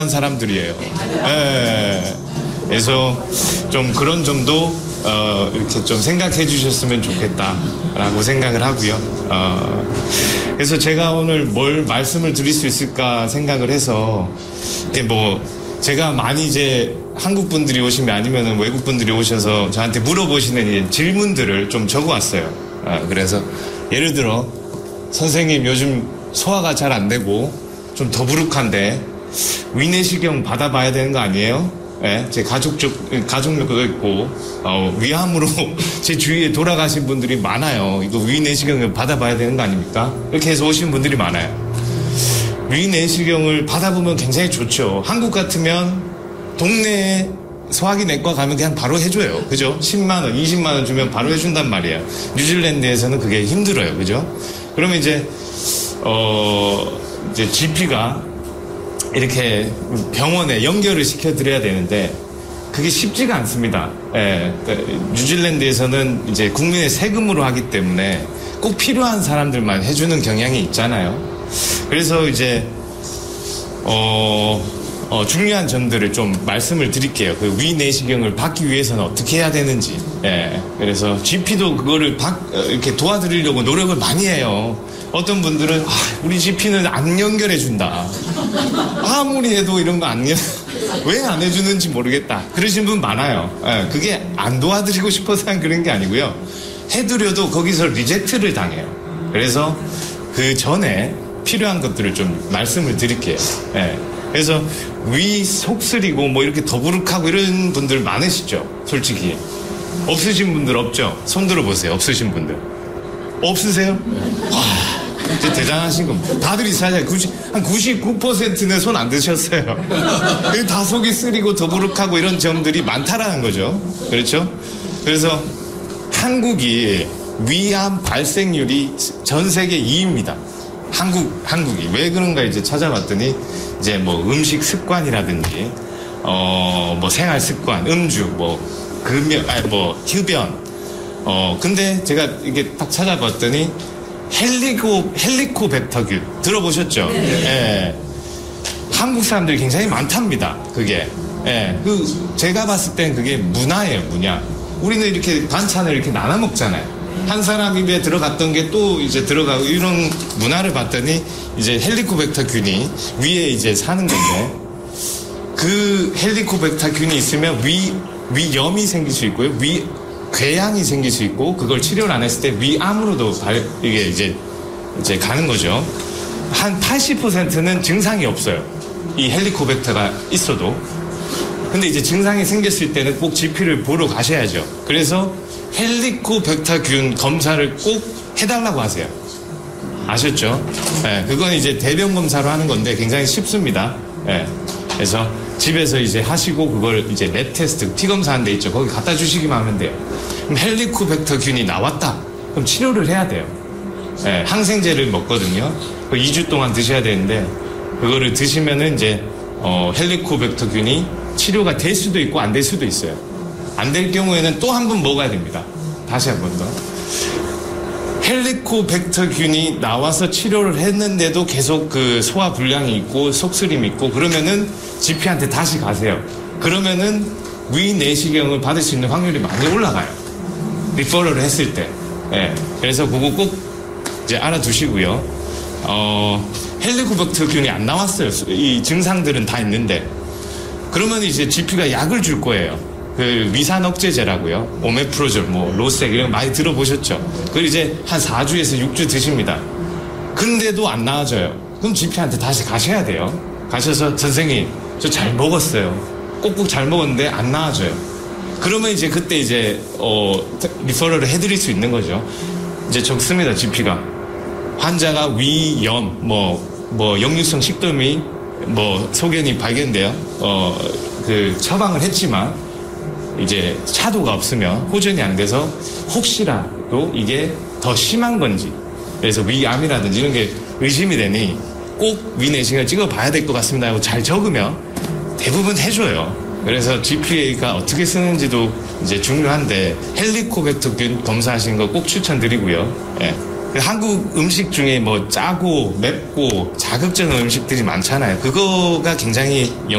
사람들이에요. 예. 그래서 좀 그런 점도 이렇게 좀 생각해 주셨으면 좋겠다라고 생각을 하고요. 그래서 제가 오늘 뭘 말씀을 드릴 수 있을까 생각을 해서 이게 뭐 제가 많이 이제 한국 분들이 오시면 아니면은 외국 분들이 오셔서 저한테 물어보시는 질문들을 좀 적어왔어요. 그래서 예를 들어 선생님 요즘 소화가 잘 안 되고 좀 더부룩한데 위내시경 받아봐야 되는 거 아니에요? 예, 제 가족도 있고 위암으로 제 주위에 돌아가신 분들이 많아요. 이거 위내시경을 받아봐야 되는 거 아닙니까? 이렇게 해서 오신 분들이 많아요. 위내시경을 받아보면 굉장히 좋죠. 한국 같으면 동네에 소화기 내과 가면 그냥 바로 해줘요. 그죠? 10만 원, 20만 원 주면 바로 해준단 말이에요. 뉴질랜드에서는 그게 힘들어요. 그죠? 그러면 이제 GP가 이렇게 병원에 연결을 시켜드려야 되는데 그게 쉽지가 않습니다. 예, 뉴질랜드에서는 이제 국민의 세금으로 하기 때문에 꼭 필요한 사람들만 해주는 경향이 있잖아요. 그래서 이제 중요한 점들을 좀 말씀을 드릴게요. 그 위내시경을 받기 위해서는 어떻게 해야 되는지. 예, 그래서 GP도 그거를 이렇게 도와드리려고 노력을 많이 해요. 어떤 분들은 우리 GP는 안 연결해준다. 아무리 해도 이런 거 왜 안 해주는지 모르겠다. 그러신 분 많아요. 예, 그게 안 도와드리고 싶어서 그런 게 아니고요. 해드려도 거기서 리젝트를 당해요. 그래서 그 전에 필요한 것들을 좀 말씀을 드릴게요. 예, 그래서 위 속쓰리고 뭐 이렇게 더부룩하고 이런 분들 많으시죠? 솔직히. 없으신 분들 없죠? 손 들어보세요. 없으신 분들. 없으세요? 와, 진짜 대단하신 겁니다. 다들 있어요. 한 99%는 손 안 드셨어요. 다 속이 쓰리고 더부룩하고 이런 점들이 많다라는 거죠. 그렇죠? 그래서 한국이 위암 발생률이 전 세계 2위입니다. 한국이. 왜 그런가 이제 찾아봤더니 이제 뭐 음식 습관이라든지, 뭐 생활 습관, 음주, 뭐 흡연. 근데 제가 이게 딱 찾아봤더니 헬리코백터균 들어보셨죠? 네. 예. 한국 사람들이 굉장히 많답니다. 그게. 예. 제가 봤을 땐 그게 문화예요, 문화. 우리는 이렇게 반찬을 이렇게 나눠 먹잖아요. 한 사람 입에 들어갔던 게 또 이제 들어가고 이런 문화를 봤더니 이제 헬리코백터균이 위에 이제 사는 건데 그 헬리코백터균이 있으면 위염이 생길 수 있고요. 궤양이 생길 수 있고 그걸 치료를 안 했을 때 위암으로도 이게 이제 가는 거죠. 한 80%는 증상이 없어요. 이 헬리코백터가 있어도. 근데 이제 증상이 생겼을 때는 꼭 GP를 보러 가셔야죠. 그래서 헬리코백터균 검사를 꼭 해달라고 하세요. 아셨죠? 네, 그건 이제 대변 검사로 하는 건데 굉장히 쉽습니다. 네, 그래서 집에서 이제 하시고 그걸 이제 랩 테스트, 피 검사하는 데 있죠. 거기 갖다 주시기만 하면 돼요. 그럼 헬리코백터균이 나왔다. 그럼 치료를 해야 돼요. 네, 항생제를 먹거든요. 2주 동안 드셔야 되는데 그거를 드시면은 이제 헬리코백터균이 치료가 될 수도 있고 안 될 수도 있어요. 안 될 경우에는 또 한 번 먹어야 됩니다. 다시 한 번 더. 헬리코백터균이 나와서 치료를 했는데도 계속 그 소화 불량이 있고 속쓰림이 있고 그러면은 GP한테 다시 가세요. 그러면은 위내시경을 받을 수 있는 확률이 많이 올라가요. 리퍼럴을 했을 때. 예. 그래서 그거 꼭 이제 알아두시고요. 헬리코백터균이 안 나왔어요. 이 증상들은 다 있는데. 그러면 이제 GP가 약을 줄 거예요. 그 위산 억제제라고요. 오메프로졸, 뭐 로색 이런 거 많이 들어보셨죠? 그걸 이제 한 4주에서 6주 드십니다. 근데도 안 나아져요. 그럼 GP한테 다시 가셔야 돼요. 가셔서 선생님 저 잘 먹었어요. 꼭꼭 잘 먹었는데 안 나아져요. 그러면 이제 그때 이제 리퍼럴을 해드릴 수 있는 거죠. 이제 적습니다. GP가 환자가 위염, 뭐 역류성 식도염이 소견이 발견돼요. 그 처방을 했지만 이제 차도가 없으면 호전이 안 돼서 혹시라도 이게 더 심한 건지 그래서 위암이라든지 이런 게 의심이 되니 꼭 위내시경을 찍어봐야 될 것 같습니다 하고 잘 적으면 대부분 해줘요. 그래서 GPA가 어떻게 쓰는지도 이제 중요한데 헬리코백터균 검사하시는 거 꼭 추천드리고요. 예. 한국 음식 중에 뭐 짜고 맵고 자극적인 음식들이 많잖아요. 그거가 굉장히